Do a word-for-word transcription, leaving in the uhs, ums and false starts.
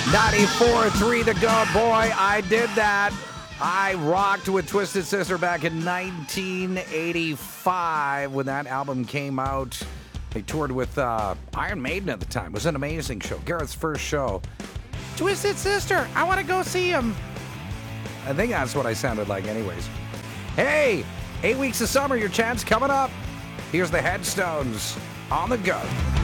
ninety-four three to go. Boy, I did that. I rocked with Twisted Sister back in nineteen eighty-five when that album came out. They toured with uh, Iron Maiden at the time. It was an amazing show. Garrett's first show. Twisted Sister, I want to go see him. I think that's what I sounded like anyways. Hey, eight weeks of summer, your chance coming up. Here's the Headstones on the go.